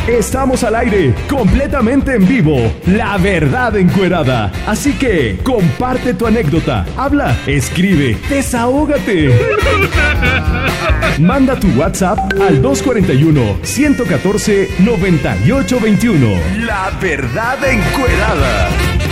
Estamos al aire, completamente en vivo. La verdad encuerada. Así que comparte tu anécdota, habla, escribe, desahógate. Manda tu WhatsApp al 241-114-9821. La verdad encuerada.